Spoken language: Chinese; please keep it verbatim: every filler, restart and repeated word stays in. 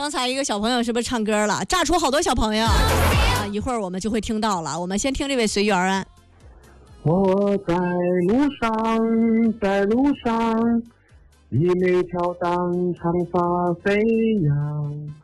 刚才一个小朋友是不是唱歌了？炸出好多小朋友啊！一会儿我们就会听到了。我们先听这位随缘啊。 我在路上，在路上，一枚条当长发飞扬。